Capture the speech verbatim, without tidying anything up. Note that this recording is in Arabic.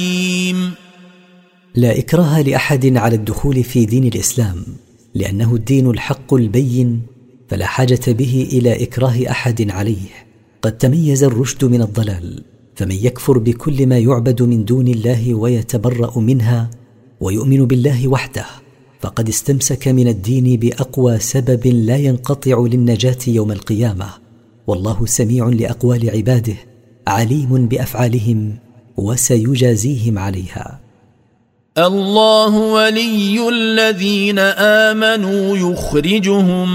لا إكراه لأحد على الدخول في دين الإسلام، لأنه الدين الحق البين، فلا حاجة به إلى إكراه أحد عليه. قد تميز الرشد من الضلال، فمن يكفر بكل ما يعبد من دون الله ويتبرأ منها ويؤمن بالله وحده فقد استمسك من الدين بأقوى سبب لا ينقطع للنجاة يوم القيامة. والله سميع لأقوال عباده، عليم بأفعالهم، وسيجازيهم عليها. الله ولي الذين آمنوا يخرجهم